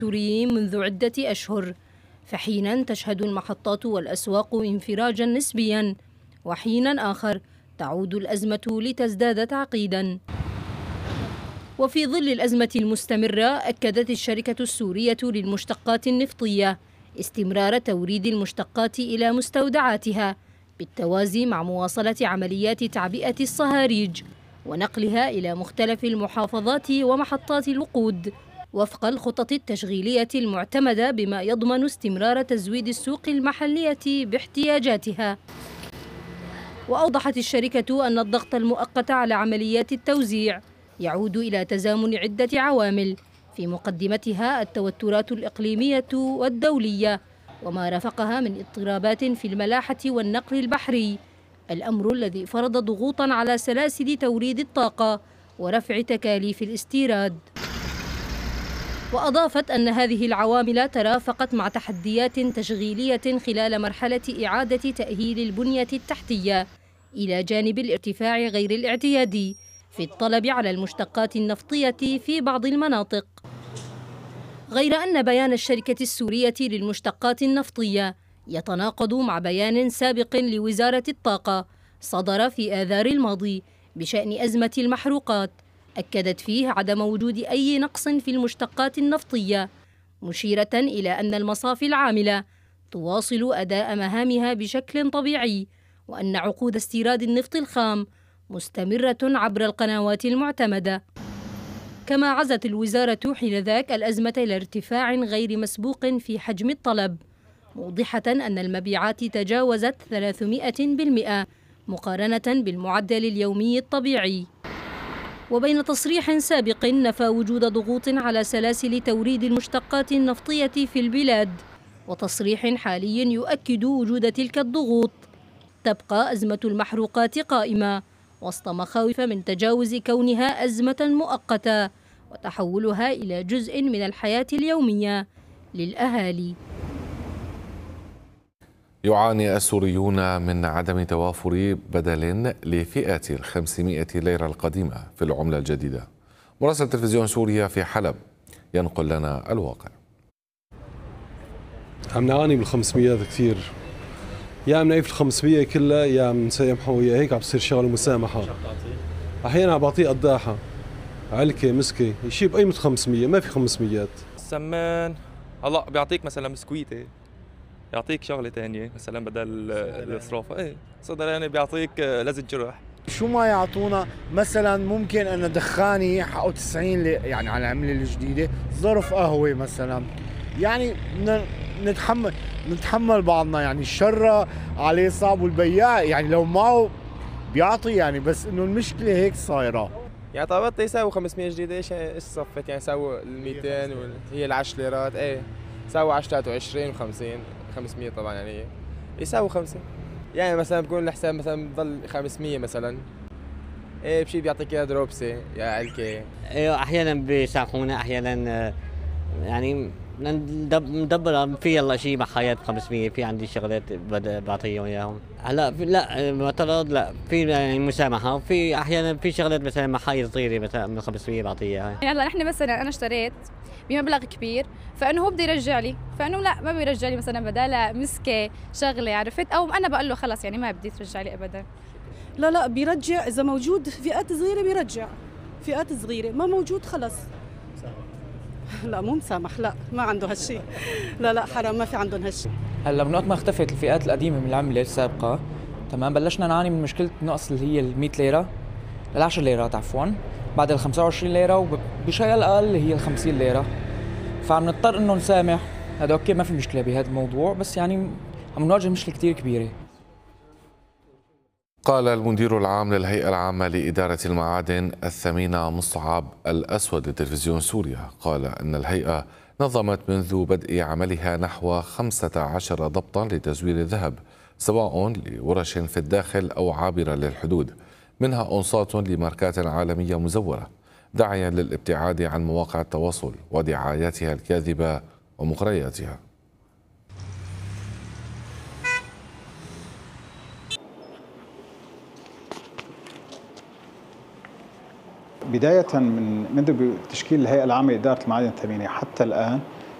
السوريين منذ عدة أشهر، فحينا تشهد المحطات والأسواق انفراجا نسبيا، وحينا آخر تعود الأزمة لتزداد تعقيدا. وفي ظل الأزمة المستمرة، أكدت الشركة السورية للمشتقات النفطية استمرار توريد المشتقات إلى مستودعاتها بالتوازي مع مواصلة عمليات تعبئة الصهاريج ونقلها إلى مختلف المحافظات ومحطات الوقود وفق الخطط التشغيلية المعتمدة، بما يضمن استمرار تزويد السوق المحلية باحتياجاتها. وأوضحت الشركة أن الضغط المؤقت على عمليات التوزيع يعود إلى تزامن عدة عوامل، في مقدمتها التوترات الإقليمية والدولية وما رافقها من اضطرابات في الملاحة والنقل البحري، الأمر الذي فرض ضغوطا على سلاسل توريد الطاقة ورفع تكاليف الاستيراد. وأضافت أن هذه العوامل ترافقت مع تحديات تشغيلية خلال مرحلة إعادة تأهيل البنية التحتية، إلى جانب الارتفاع غير الاعتيادي في الطلب على المشتقات النفطية في بعض المناطق. غير أن بيان الشركة السورية للمشتقات النفطية يتناقض مع بيان سابق لوزارة الطاقة صدر في آذار الماضي بشأن أزمة المحروقات، أكدت فيه عدم وجود أي نقص في المشتقات النفطية، مشيرة إلى أن المصافي العاملة تواصل أداء مهامها بشكل طبيعي، وأن عقود استيراد النفط الخام مستمرة عبر القنوات المعتمدة. كما عزت الوزارة حينذاك الأزمة إلى ارتفاع غير مسبوق في حجم الطلب، موضحة أن المبيعات تجاوزت 300% مقارنة بالمعدل اليومي الطبيعي. وبين تصريح سابق نفى وجود ضغوط على سلاسل توريد المشتقات النفطية في البلاد، وتصريح حالي يؤكد وجود تلك الضغوط، تبقى أزمة المحروقات قائمة وسط مخاوف من تجاوز كونها أزمة مؤقتة وتحولها إلى جزء من الحياة اليومية للأهالي. يعاني السوريون من عدم توافر بدل لفئة 500 ليرة القديمة في العملة الجديدة. مراسل تلفزيون سوريا في حلب ينقل لنا الواقع. عم نعاني بال500 كثير، يا منعيف ال500 كلها يا منسامحه، ويا هيك عم بصير شغل مسامحة. أحيانا عم بعطيه قداحة علكة مسكة يشيب قيمة 500، ما في 500. السمان هلا بيعطيك مثلا مسكويتة، يعطيك شغله ثانيه مثلا بدل الصرافه، ايه صدراني بيعطيك لزج جرح. شو ما يعطونا مثلا، ممكن انا دخاني حقه 90 يعني على العمله الجديده، ظرف قهوه مثلا، يعني نتحمل بعضنا، يعني الشر عليه صعب، والبياع يعني لو معه بيعطي يعني، بس انه المشكله هيك صايره. يعني طلبت يساوي 500 جديده، ايش صفت يعني يساوي ال 200 هي ال 10 ليرات، ايه يساوي 10 23 و50 500 طبعا، يعني يساوي 5. يعني مثلا بكون الحساب مثلا بضل 500 مثلا، ايه بشي بيعطيك اياها دروبسه يا علكه. ايوه احيانا بيسامحونا، احيانا يعني مدبر في يلا شيء مع حياة 500، في عندي شغلات بعطيهم اياهم. هلا لا معترض، لا في يعني مسامحه، وفي احيانا في شغلات مثلا مع حي صغيره مثلا من 500 بعطيه اياها. يعني هلا نحن مثلا انا اشتريت بمبلغ كبير، فانه هو بده يرجع لي، فانه لا ما بيرجع لي مثلا بدالها مسكه شغله، عرفت؟ او انا بقول له خلص يعني ما بدي ترجع لي ابدا. لا بيرجع، اذا موجود فئات صغيره بيرجع، فئات صغيره ما موجود خلص. لا مو مسامح، لا ما عنده هالشيء، لا حرام ما في عندهم هالشيء. هلا من وقت ما اختفت الفئات القديمه من العمله السابقه، تمام، بلشنا نعاني من مشكله نقص اللي هي ال 100 ليره ال 10 ليرات عفوا، بعد ال 25 ليره، وبشيء اقل اللي هي ال 50 ليره، فعم نضطر انه نسامح. هذا اوكي ما في مشكله بهذا الموضوع، بس يعني عم نواجه مشكله كثير كبيره. قال المدير العام للهيئة العامة لإدارة المعادن الثمينة مصعب الأسود لتلفزيون سوريا، قال أن الهيئة نظمت منذ بدء عملها نحو 15 ضبطا لتزوير الذهب، سواء لورش في الداخل أو عابرة للحدود، منها أنصات لماركات عالمية مزورة، داعيا للابتعاد عن مواقع التواصل ودعاياتها الكاذبة ومغرياتها. بداية منذ تشكيل الهيئة العامة لإدارة المعادن الثمينة حتى الآن